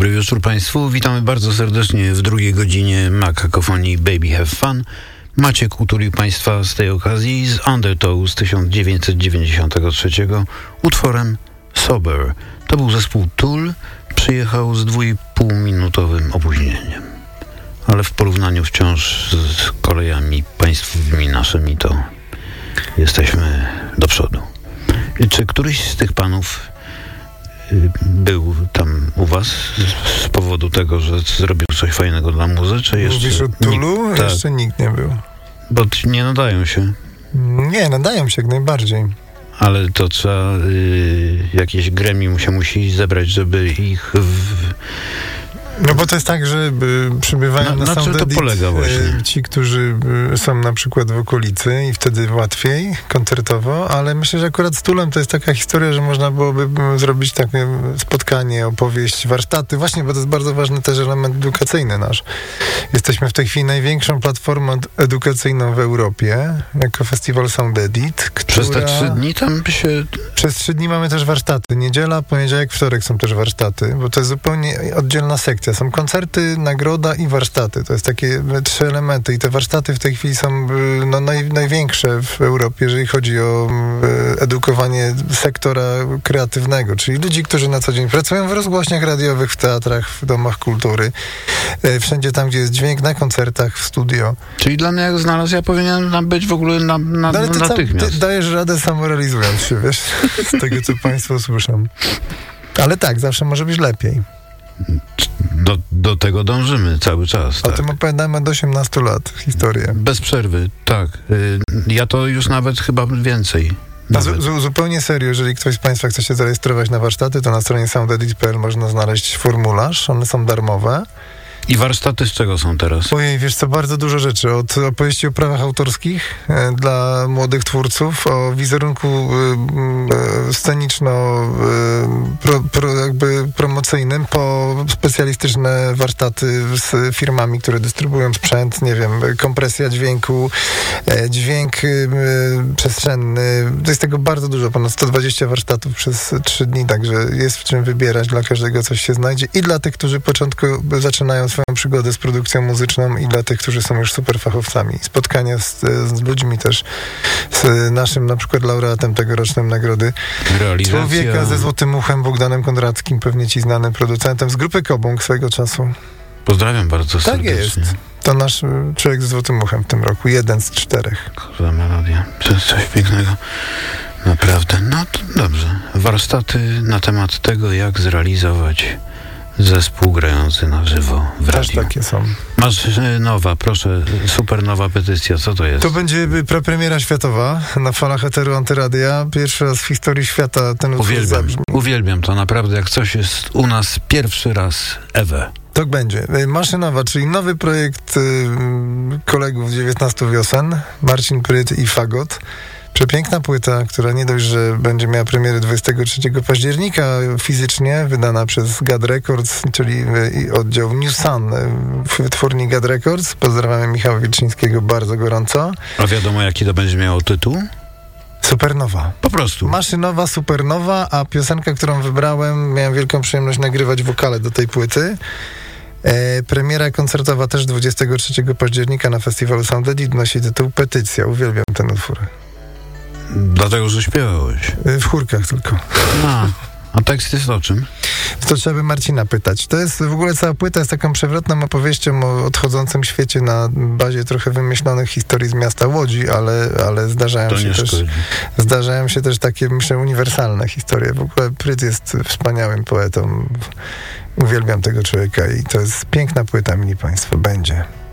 Dobry wieczór Państwu. Witamy bardzo serdecznie w drugiej godzinie Makakofonii Baby Have Fun. Maciek utulił Państwa z tej okazji z Undertow z 1993 utworem Sober. To był zespół Tool. Przyjechał z 2,5-minutowym opóźnieniem. Ale w porównaniu wciąż z kolejami państwowymi naszymi to jesteśmy do przodu. Czy któryś z tych panów był tam u was z powodu tego, że zrobił coś fajnego dla muzy, czy jeszcze... Mówisz o Tulu? Tak. Jeszcze nikt nie był. Bo nie nadają się. Nie, nadają się jak najbardziej. Ale to trzeba... jakieś gremium się musi zebrać, żeby ich... No bo to jest tak, że przybywają na czym to polega właśnie? Ci, którzy są na przykład w okolicy i wtedy łatwiej koncertowo, ale myślę, że akurat z Tulem to jest taka historia, że można byłoby zrobić takie spotkanie, opowieść, warsztaty, właśnie, bo to jest bardzo ważny też element edukacyjny nasz. Jesteśmy w tej chwili największą platformą edukacyjną w Europie, jako festiwal Sound Edit, Przez te 3 dni tam się... Przez 3 dni mamy też warsztaty. Niedziela, poniedziałek, wtorek są też warsztaty, bo to jest zupełnie oddzielna sekcja. Są koncerty, nagroda i warsztaty. To jest takie 3 elementy i te warsztaty w tej chwili są największe w Europie, jeżeli chodzi o edukowanie sektora kreatywnego, czyli ludzi, którzy na co dzień pracują w rozgłośniach radiowych, w teatrach, w domach kultury, wszędzie tam, gdzie jest dźwięk, na koncertach, w studio. Czyli dla mnie jak znalazł, ja powinienem tam być w ogóle natychmiast. Ty dajesz radę samorealizując się, wiesz, z tego, co państwo słyszą. Ale tak, zawsze może być lepiej. Do tego dążymy cały czas. O tym opowiadamy od 18 lat, historię. Bez przerwy, tak. Ja to już nawet chyba więcej. Zupełnie serio, jeżeli ktoś z Państwa chce się zarejestrować na warsztaty, to na stronie soundedit.pl można znaleźć formularz, one są darmowe. I warsztaty z czego są teraz? Ojej, wiesz co, bardzo dużo rzeczy. Od opowieści o prawach autorskich dla młodych twórców, o wizerunku promocyjnym, po specjalistyczne warsztaty z firmami, które dystrybuują sprzęt, nie wiem, kompresja dźwięku, dźwięk przestrzenny. To jest tego bardzo dużo, ponad 120 warsztatów przez 3 dni, także jest w czym wybierać, dla każdego coś się znajdzie i dla tych, którzy początkowo zaczynają swoją przygodę z produkcją muzyczną i dla tych, którzy są już super fachowcami. Spotkania z ludźmi też, z naszym na przykład laureatem tegorocznej nagrody. Realizacja. Człowieka ze Złotym Uchem, Bogdanem Kondrackim, pewnie ci znanym producentem z grupy Kobong swego czasu. Pozdrawiam bardzo serdecznie. Tak jest. To nasz człowiek ze Złotym Uchem w tym roku. 1 z 4. Kurwa melodia. To jest coś pięknego. Naprawdę. No to dobrze. Warsztaty na temat tego, jak zrealizować zespół grający na żywo w radiu. Też takie są. Masz nowa, proszę, super nowa petycja. Co to jest? To będzie premiera światowa na falach eteru Antyradia. Pierwszy raz w historii świata ten utwór zabrzmi. Uwielbiam to naprawdę. Jak coś jest u nas pierwszy raz ever. Tak będzie. Maszynowa, czyli nowy projekt kolegów 19 wiosen. Marcin Pryt i Fagot. Przepiękna płyta, która nie dość, że będzie miała premierę 23 października fizycznie, wydana przez Gad Records, czyli oddział New Sun w wytwórni Gad Records. Pozdrawiamy Michała Wilczyńskiego bardzo gorąco. A wiadomo, jaki to będzie miało tytuł? Supernowa. Po prostu. Maszynowa, supernowa, a piosenka, którą wybrałem, miałem wielką przyjemność nagrywać wokale do tej płyty. Premiera koncertowa też 23 października na festiwalu Sound Edit nosi tytuł Petycja. Uwielbiam ten utwór. Dlatego, że śpiewałeś. W chórkach tylko. A tekst jest o czym? To trzeba by Marcina pytać. To jest w ogóle cała płyta jest taką przewrotną opowieścią o odchodzącym świecie na bazie trochę wymyślonych historii z miasta Łodzi, ale zdarzają się też takie, myślę, uniwersalne historie. W ogóle Pryt jest wspaniałym poetą. Uwielbiam tego człowieka i to jest piękna płyta, mili państwo. Będzie.